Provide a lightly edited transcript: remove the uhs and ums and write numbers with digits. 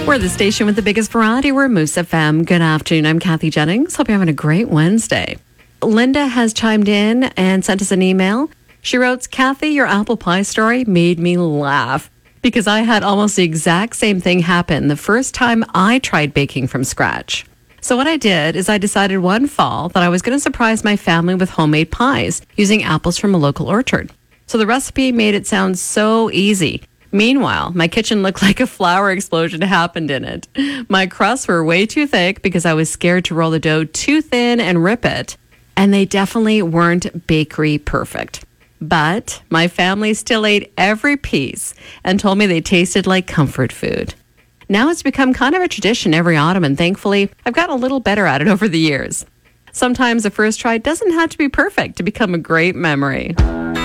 We're the station with the biggest variety. We're Moose FM. Good afternoon. I'm Kathy Jennings. Hope you're having a great Wednesday. Linda has chimed in and sent us an email. She wrote, Kathy, your apple pie story made me laugh because I had almost the exact same thing happen the first time I tried baking from scratch. So what I did is I decided one fall that I was going to surprise my family with homemade pies using apples from a local orchard. So the recipe made it sound so easy. Meanwhile, my kitchen looked like a flour explosion happened in it. My crusts were way too thick because I was scared to roll the dough too thin and rip it. And they definitely weren't bakery perfect. But my family still ate every piece and told me they tasted like comfort food. Now it's become kind of a tradition every autumn, and thankfully, I've gotten a little better at it over the years. Sometimes the first try doesn't have to be perfect to become a great memory.